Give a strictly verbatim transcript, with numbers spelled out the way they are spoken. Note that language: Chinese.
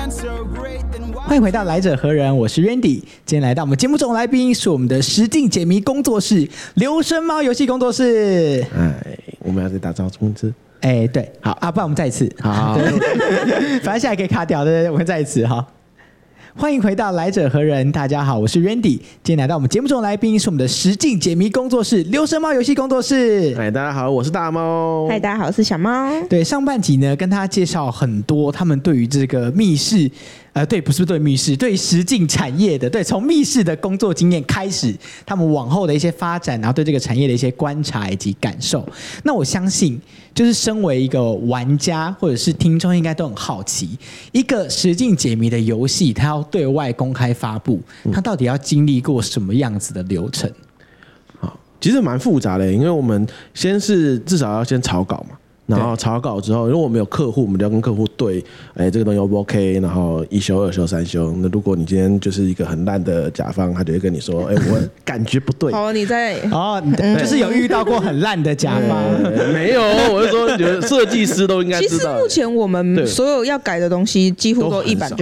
欢迎回到来者何人，我是 Randy。今天来到我们节目中的来宾是我们的实境解谜工作室流声猫游戏工作室。 哎，我们要再打招呼一次。 哎，对，好啊，不然我们再一次。好，反正现在可以卡掉，对不对？我们再一次，好。欢迎回到来者何人，大家好，我是 Randy。今天来到我们节目中的来宾是我们的实境解谜工作室流声猫游戏工作室。 哎，大家好，我是大猫。 嗨，大家好，我是小猫。 对，上半集呢，跟大家介绍很多他们对于这个密室，呃，对，不是对密室，对实境产业的，对，从密室的工作经验开始，他们往后的一些发展，然后对这个产业的一些观察以及感受。那我相信，就是身为一个玩家或者是听众，应该都很好奇，一个实境解谜的游戏，它要对外公开发布，它到底要经历过什么样子的流程？ 好，其实蛮复杂的，因为我们先是至少要先草稿嘛。然后草稿之后，如果我们有客户，我们就要跟客户对，哎，这个东西 O 不 OK？ 然后一修、二修、三修。那如果你今天就是一个很烂的甲方，他就会跟你说，哎，我感觉不对。 哦，你在哦，就是有遇到过很烂的甲方？ 没有，我是说，觉得设计师都应该知道。 其实目前我们所有要改的东西，几乎都一版就